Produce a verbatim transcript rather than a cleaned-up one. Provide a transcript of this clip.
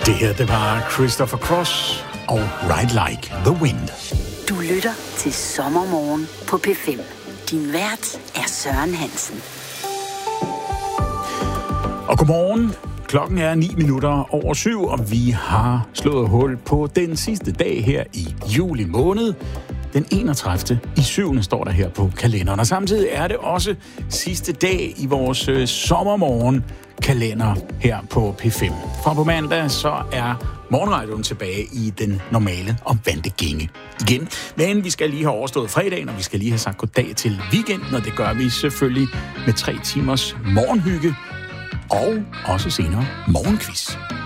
Det her, det var Christopher Cross og Ride Like the Wind. Du lytter til Sommermorgen på P fem. Din vært er Søren Hansen. Og godmorgen. Klokken er ni minutter over syv, og vi har slået hul på den sidste dag her i juli måned. Den enogtredivte i syvende står der her på kalenderen, og samtidig er det også sidste dag i vores øh, sommermorgen kalender her på P fem. Fra på mandag så er morgenradioen tilbage i den normale og vante gænge igen. Men vi skal lige have overstået fredagen, og vi skal lige have sagt goddag til weekenden, og det gør vi selvfølgelig med tre timers morgenhygge og også senere morgenquiz.